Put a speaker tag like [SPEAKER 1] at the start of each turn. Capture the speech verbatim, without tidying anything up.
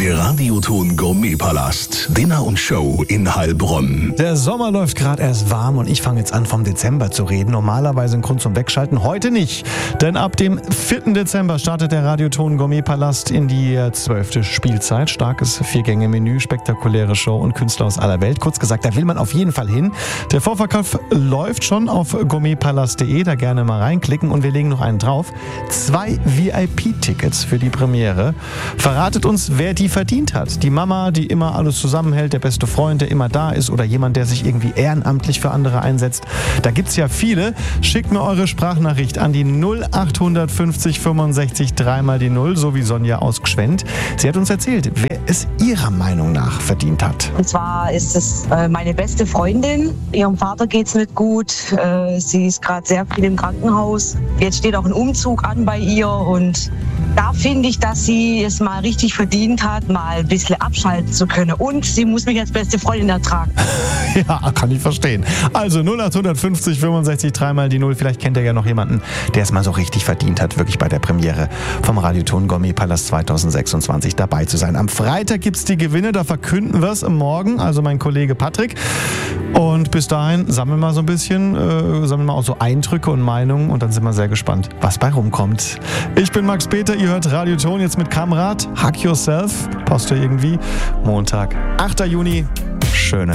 [SPEAKER 1] Der Radioton Gourmetpalast. Dinner und Show in Heilbronn.
[SPEAKER 2] Der Sommer läuft gerade erst warm und ich fange jetzt an, vom Dezember zu reden. Normalerweise ein Grund zum Wegschalten, heute nicht. Denn ab dem vierten Dezember startet der Radioton Gourmetpalast in die zwölfte Spielzeit. Starkes Vier-Gänge-Menü, spektakuläre Show und Künstler aus aller Welt. Kurz gesagt, da will man auf jeden Fall hin. Der Vorverkauf läuft schon auf gourmetpalast punkt de. Da gerne mal reinklicken und wir legen noch einen drauf. Zwei V I P-Tickets für die Premiere. Verratet uns, wer die verdient hat. Die Mama, die immer alles zusammenhält, der beste Freund, der immer da ist oder jemand, der sich irgendwie ehrenamtlich für andere einsetzt. Da gibt's ja viele. Schickt mir eure Sprachnachricht an die null acht fünfzig fünfundsechzig dreimal die null, so wie Sonja aus Gschwend. Sie hat uns erzählt, wer es ihrer Meinung nach verdient hat.
[SPEAKER 3] Und zwar ist es äh, meine beste Freundin. Ihrem Vater geht's nicht gut. Äh, sie ist gerade sehr viel im Krankenhaus. Jetzt steht auch ein Umzug an bei ihr und da finde ich, dass sie es mal richtig verdient hat, mal ein bisschen abschalten zu können. Und sie muss mich als beste Freundin ertragen.
[SPEAKER 2] Ja, kann ich verstehen. Also null acht fünfzig fünfundsechzig dreimal die null. Vielleicht kennt ihr ja noch jemanden, der es mal so richtig verdient hat, wirklich bei der Premiere vom Radioton Gourmetpalast zweitausendsechsundzwanzig dabei zu sein. Am Freitag gibt es die Gewinne, da verkünden wir es morgen, also mein Kollege Patrick. Und bis dahin sammeln wir so ein bisschen, äh, sammeln wir auch so Eindrücke und Meinungen und dann sind wir sehr gespannt, was bei rumkommt. Ich bin Max Peter, ihr hört Radioton jetzt mit Kamrat. Hack Yourself, passt ja irgendwie. Montag, achter Juni. Schöne